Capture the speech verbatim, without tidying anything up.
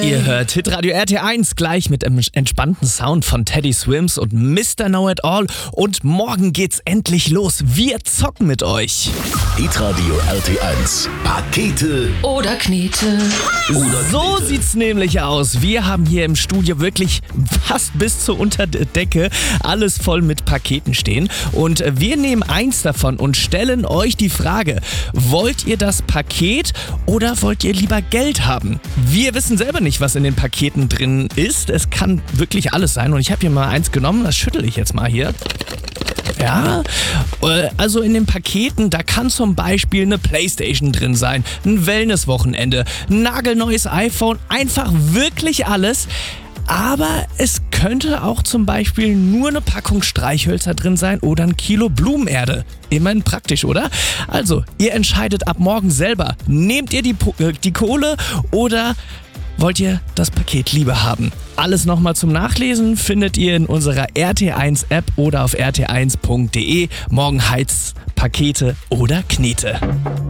Ihr hört Hitradio R T eins gleich mit dem entspannten Sound von Teddy Swims und Mister Know-It-All. Und morgen geht's endlich los. Wir zocken mit euch. Hitradio R T eins. Pakete oder Knete. Oder So Knete. sieht's nämlich aus. Wir haben hier im Studio wirklich fast bis zur Unterdecke alles voll mit Paketen stehen. Und wir nehmen eins davon und stellen euch die Frage: Wollt ihr das Paket oder wollt ihr lieber Geld haben? Wir wissen selber nicht, was in den Paketen drin ist. Es kann wirklich alles sein. Und ich habe hier mal eins genommen, das schüttel ich jetzt mal hier. Ja, also in den Paketen, da kann zum Beispiel eine Playstation drin sein, ein Wellnesswochenende, ein nagelneues iPhone, einfach wirklich alles. Aber es könnte auch zum Beispiel nur eine Packung Streichhölzer drin sein oder ein Kilo Blumenerde. Immerhin praktisch, oder? Also, ihr entscheidet ab morgen selber. Nehmt ihr die, äh, die Kohle oder wollt ihr das Paket lieber haben? Alles nochmal zum Nachlesen findet ihr in unserer R T eins App oder auf r t eins punkt d e. Morgen heißt's Pakete oder Knete.